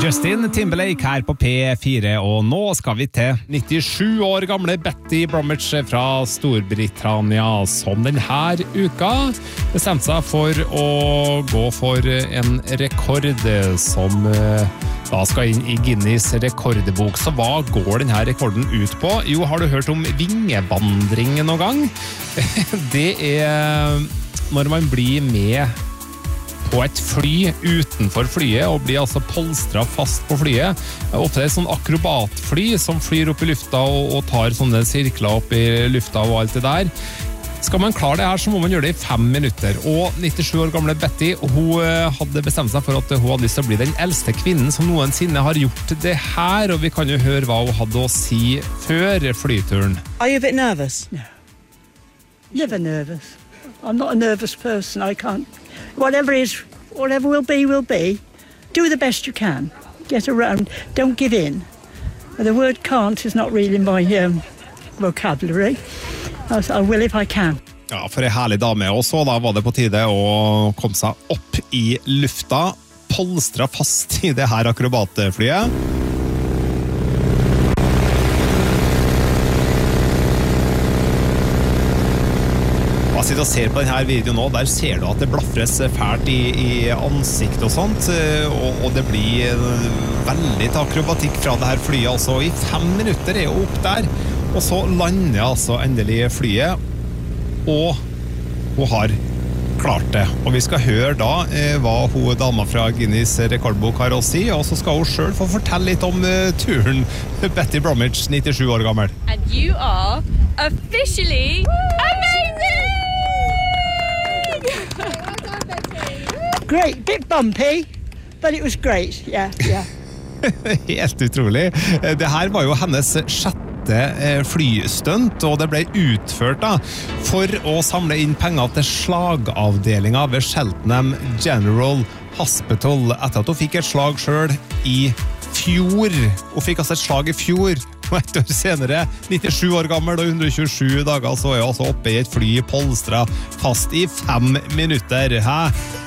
Justin Timberlake her på P4, og nå skal vi til 97 år gamle Betty Bromwich fra Storbritannia, som denne uka bestemte seg for å gå for en rekord som da skal inn i Guinness rekordbok. Så hva går denne rekorden ut på? Jo, har du hørt om vingebandring noen gang? Det når man blir med på et fly utenfor flyet og blir altså polstret fast på flyet. Ofte et sånn akrobatfly som flyr opp i lufta og tar sånne sirkler opp i lufta og alt det der. Skal man klare det her, så må man gjøre det i 5 minutter. Og 97 år gamle Betty, hun hadde bestemt seg for at hun hadde lyst til å bli den eldste kvinnen som noensinne har gjort det her, og vi kan jo høre hva hun hadde å si før flyturen. Are you a bit nervous? No. Never nervous. I'm not a nervous person. I can't. Whatever will be. Do the best you can. Get around. Don't give in. The word can't is not really my vocabulary. I will if I can. Ja, for en herlig dame. Og så da var det på tide å komme seg opp i lufta, polstra fast i det her akrobatflyet. Jeg sitter og ser på denne videoen nå, der ser du at det blafres fælt i ansikt og sånt, og det blir veldig akrobatikk fra det her flyet, altså i 5 minutter hun opp der, og så lander altså endelig flyet, og hun har klart det. Og vi skal høre da hva hun dama fra Guinness rekordbok har å si, og så skal hun selv få fortelle litt om turen. Betty Bromwich, 97 år gammel. And you are officially amazing! Great, bit bumpy, but it was great, yeah. Helt utrolig. Det her var jo hennes 6. flystunt, og det ble utført da for å samle inn penger til slagavdelingen ved Cheltenham General Hospital, etter at hun fikk et slag selv i fjor. Hun fikk altså et slag i fjor, og et år senere, 97 år gammel og 127 dager, så hun altså oppe i et fly polstret fast i 5 minutter. Hæ?